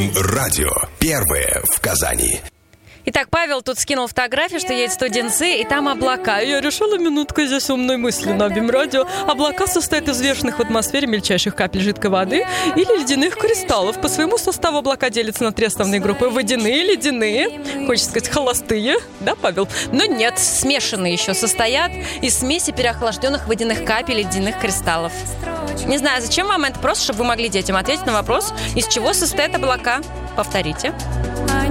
ММ-радио. Первое в Казани. Итак, Павел тут скинул фотографию, что едет студенцы, и там облака. Я решила минутку здесь умной мысли на БИМ-радио. Облака состоят из взвешенных в атмосфере мельчайших капель жидкой воды или ледяных кристаллов. По своему составу облака делятся на три основные группы: водяные, ледяные, хочется сказать, холостые, да, Павел? Но нет, смешанные еще состоят из смеси переохлажденных водяных капель и ледяных кристаллов. Не знаю, зачем вам это, просто чтобы вы могли детям ответить на вопрос, из чего состоят облака. Повторите.